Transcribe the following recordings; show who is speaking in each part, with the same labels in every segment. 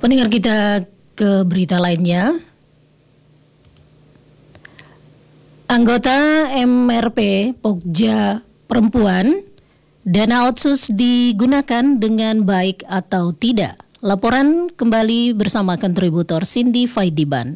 Speaker 1: Pendengar kita ke berita lainnya. Anggota MRP Pokja Perempuan, dana otsus digunakan dengan baik atau tidak? Laporan kembali bersama kontributor Cindy Faidiban.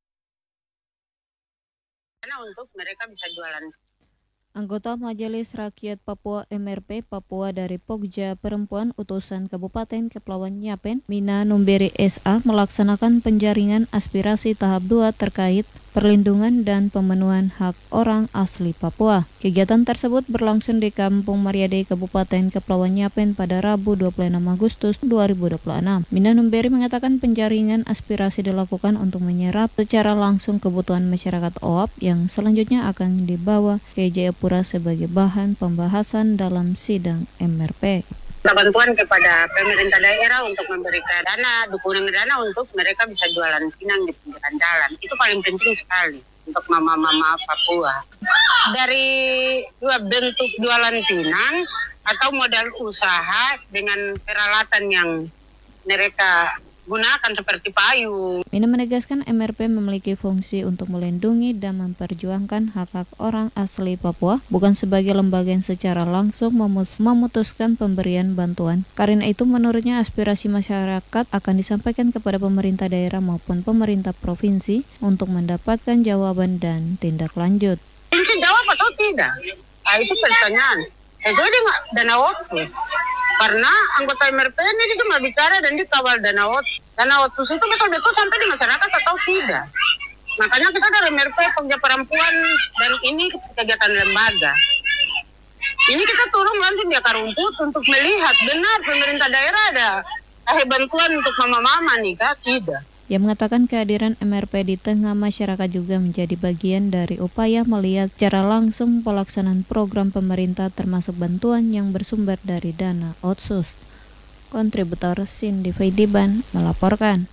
Speaker 2: Untuk mereka bisa jualan.
Speaker 3: Anggota Majelis Rakyat Papua MRP Papua dari Pokja Perempuan Utusan Kabupaten Kepulauan Yapen, Mina Numberi SA melaksanakan penjaringan aspirasi tahap 2 terkait perlindungan dan pemenuhan hak orang asli Papua. Kegiatan tersebut berlangsung di Kampung Mariade, Kabupaten Kepulauan Yapen pada Rabu 26 Agustus 2026. Mina Numberi mengatakan penjaringan aspirasi dilakukan untuk menyerap secara langsung kebutuhan masyarakat OAP yang selanjutnya akan dibawa ke Jayapura sebagai bahan pembahasan dalam sidang MRP.
Speaker 2: Bantuan kepada pemerintah daerah untuk memberikan dukungan dana untuk mereka bisa jualan pinang di pinggiran jalan. Itu paling penting sekali untuk mama-mama Papua. Dari dua bentuk jualan pinang atau modal usaha dengan peralatan yang mereka gunakan seperti payung.
Speaker 3: Mina menegaskan MRP memiliki fungsi untuk melindungi dan memperjuangkan hak-hak orang asli Papua, bukan sebagai lembaga yang secara langsung memutuskan pemberian bantuan. Karena itu menurutnya aspirasi masyarakat akan disampaikan kepada pemerintah daerah maupun pemerintah provinsi untuk mendapatkan jawaban dan tindak lanjut.
Speaker 2: Mungkin jawab atau tidak? Itu pertanyaan. Jadi nggak dana otsus. Karena anggota MRP ini cuma bicara dan dikawal dana otsus. Dana otsus itu betul-betul sampai di masyarakat atau tidak. Makanya kita dari MRP Pokja Perempuan dan ini kegiatan lembaga. Ini kita turun langsung di akar rumput untuk melihat benar pemerintah daerah ada bantuan untuk mama-mama nih kah? Tidak.
Speaker 3: Ia mengatakan kehadiran MRP di tengah masyarakat juga menjadi bagian dari upaya melihat secara langsung pelaksanaan program pemerintah termasuk bantuan yang bersumber dari dana otsus. Kontributor Cindy Faidiban melaporkan.